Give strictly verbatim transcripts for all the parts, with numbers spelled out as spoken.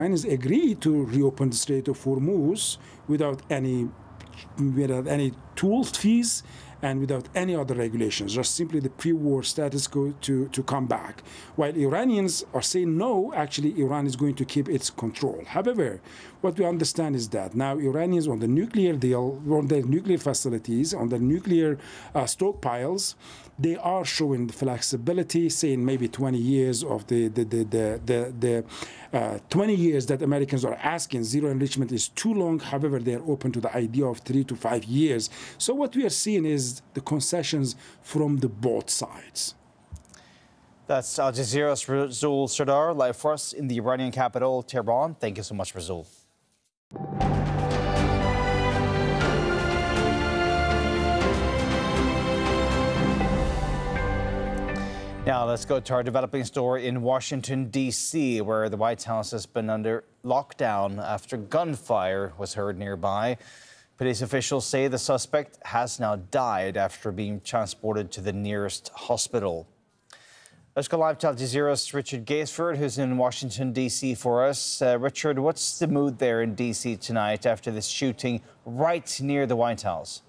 Iranians agreed to reopen the Strait of Hormuz without any without any toll fees and without any other regulations, just simply the pre-war status quo to, to come back. While Iranians are saying no, actually Iran is going to keep its control. However, what we understand is that now Iranians on the nuclear deal, on their nuclear facilities, on their nuclear uh, stockpiles, they are showing the flexibility, saying maybe twenty years of the the the the, the, the uh, twenty years that Americans are asking. Zero enrichment is too long. However, they are open to the idea of three to five years. So what we are seeing is the concessions from the both sides. That's Al Jazeera's Rasool Sardar live for us in the Iranian capital, Tehran. Thank you so much, Rasool. Now let's go to our developing story in Washington, D C, where the White House has been under lockdown after gunfire was heard nearby. Police officials say the suspect has now died after being transported to the nearest hospital. Let's go live to Al Jazeera's Richard Gaisford, who's in Washington, D C for us. Uh, Richard, what's the mood there in D C tonight after this shooting right near the White House?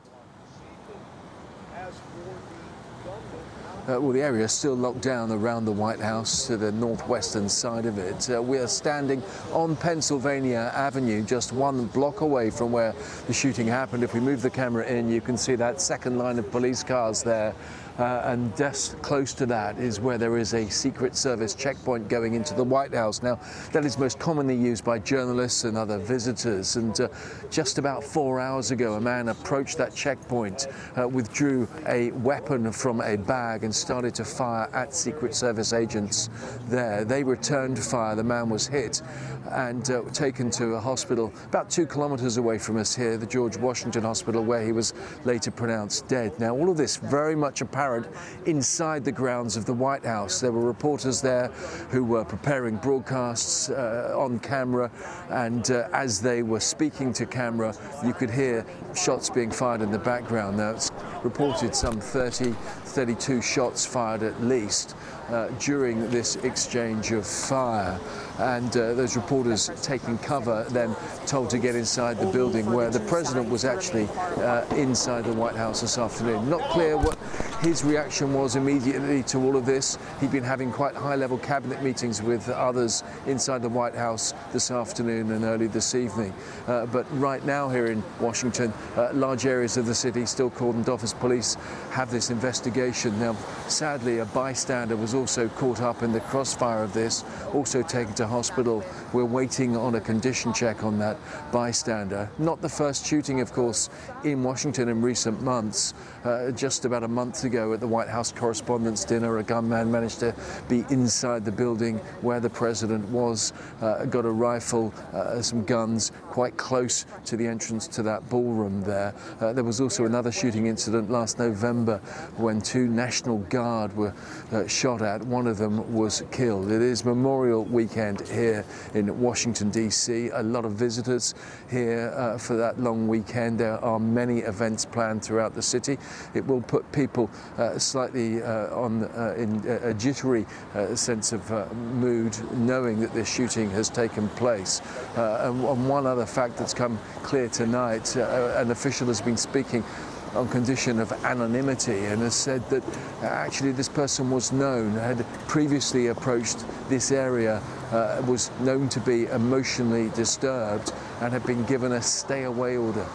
Uh, well, the area is still locked down around the White House to the northwestern side of it. Uh, we are standing on Pennsylvania Avenue, just one block away from where the shooting happened. If we move the camera in, you can see that second line of police cars there. Uh, and just close to that is where there is a Secret Service checkpoint going into the White House. Now, that is most commonly used by journalists and other visitors. And uh, just about four hours ago, a man approached that checkpoint, uh, withdrew a weapon from a bag and started to fire at Secret Service agents there. They returned fire. The man was hit and uh, taken to a hospital about two kilometers away from us here, the George Washington Hospital, where he was later pronounced dead. Now, all of this very much apparent inside the grounds of the White House. There were reporters there who were preparing broadcasts uh, on camera, and uh, as they were speaking to camera, you could hear shots being fired in the background. Now, it's reported some thirty, thirty-two shots fired at least uh, during this exchange of fire. And uh, those reporters taking cover then told to get inside the building, where the president was actually uh, inside the White House this afternoon. Not clear what his reaction was immediately to all of this. He'd been having quite high-level cabinet meetings with others inside the White House this afternoon and early this evening. Uh, but right now here in Washington, uh, large areas of the city still cordoned off as police have this investigation. Now, sadly, a bystander was also caught up in the crossfire of this, also taken to hospital. We're waiting on a condition check on that bystander. Not the first shooting, of course, in Washington in recent months. Uh, just about a month ago at the White House Correspondents' Dinner, a gunman managed to be inside the building where the president was, uh, got a rifle, uh, some guns quite close to the entrance to that ballroom there. Uh, there was also another shooting incident last November when two National Guard were uh, shot at. One of them was killed. It is Memorial Weekend here in Washington, D C. A lot of visitors here uh, for that long weekend. There are many events planned throughout the city. It will put people uh, slightly uh, on uh, in a jittery uh, sense of uh, mood, knowing that this shooting has taken place. Uh, and, and one other fact that's come clear tonight, uh, an official has been speaking on condition of anonymity and has said that actually this person was known, had previously approached this area, uh, was known to be emotionally disturbed and had been given a stay away order.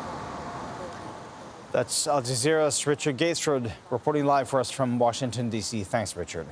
That's Al Jazeera's Richard Gaisford reporting live for us from Washington, D C. Thanks, Richard.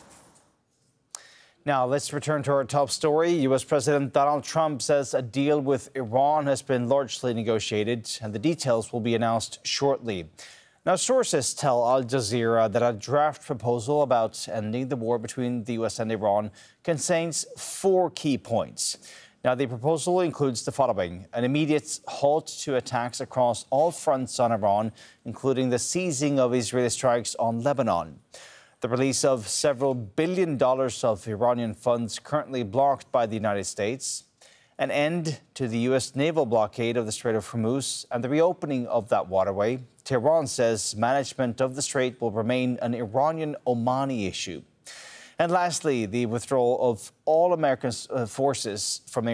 Now, let's return to our top story. U S President Donald Trump says a deal with Iran has been largely negotiated, and the details will be announced shortly. Now, sources tell Al Jazeera that a draft proposal about ending the war between the U S and Iran contains four key points. Now, the proposal includes the following: an immediate halt to attacks across all fronts on Iran, including the seizing of Israeli strikes on Lebanon, the release of several billion dollars of Iranian funds currently blocked by the United States, an end to the U S naval blockade of the Strait of Hormuz, and the reopening of that waterway. Tehran says management of the strait will remain an Iranian-Omani issue. And lastly, the withdrawal of all American forces from